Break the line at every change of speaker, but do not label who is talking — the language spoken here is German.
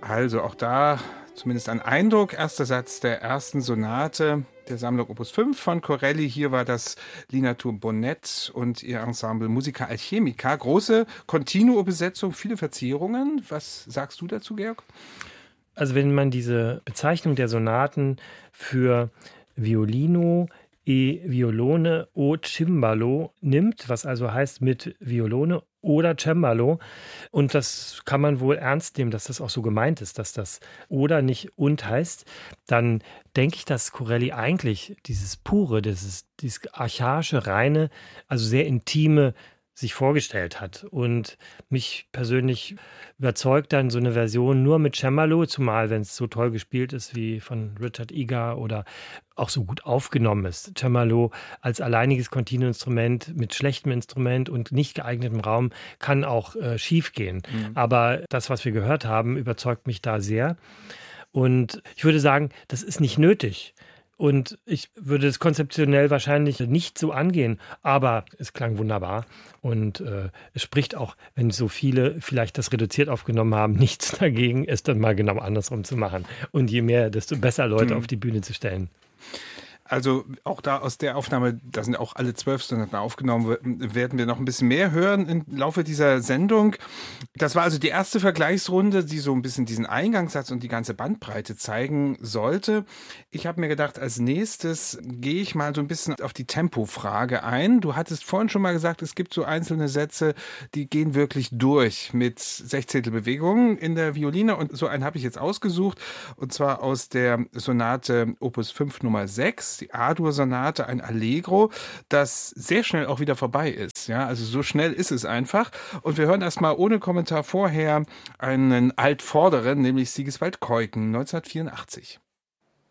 Also auch da zumindest ein Eindruck. Erster Satz der ersten Sonate der Sammlung Opus 5 von Corelli. Hier war das Lina Tour-Bonnet und ihr Ensemble Musica Alchemica. Große Continuo-Besetzung, viele Verzierungen. Was sagst du dazu, Georg?
Also wenn man diese Bezeichnung der Sonaten für Violino e Violone o Cembalo nimmt, was also heißt mit Violone oder Cembalo, und das kann man wohl ernst nehmen, dass das auch so gemeint ist, dass das oder nicht und heißt, dann denke ich, dass Corelli eigentlich dieses pure, dieses archaische, reine, also sehr intime sich vorgestellt hat. Und mich persönlich überzeugt dann so eine Version nur mit Cembalo, zumal wenn es so toll gespielt ist wie von Richard Egar oder auch so gut aufgenommen ist. Cembalo als alleiniges Continuo-Instrument mit schlechtem Instrument und nicht geeignetem Raum kann auch schief gehen. Aber das, was wir gehört haben, überzeugt mich da sehr. Und ich würde sagen, das ist nicht nötig. Und ich würde es konzeptionell wahrscheinlich nicht so angehen, aber es klang wunderbar. Und es spricht auch, wenn so viele vielleicht das reduziert aufgenommen haben, nichts dagegen, es dann mal genau andersrum zu machen. Und je mehr, desto besser Leute auf die Bühne zu stellen.
Also auch da aus der Aufnahme, da sind auch alle 12 Sonaten aufgenommen, werden wir noch ein bisschen mehr hören im Laufe dieser Sendung. Das war also die erste Vergleichsrunde, die so ein bisschen diesen Eingangssatz und die ganze Bandbreite zeigen sollte. Ich habe mir gedacht, als nächstes gehe ich mal so ein bisschen auf die Tempofrage ein. Du hattest vorhin schon mal gesagt, es gibt so einzelne Sätze, die gehen wirklich durch mit Sechzehntelbewegungen in der Violine, und so einen habe ich jetzt ausgesucht, und zwar aus der Sonate Opus 5 Nummer 6. Die A-Dur-Sonate, ein Allegro, das sehr schnell auch wieder vorbei ist. Ja, also so schnell ist es einfach. Und wir hören erstmal ohne Kommentar vorher einen Altvorderen, nämlich Sigiswald Keuken, 1984.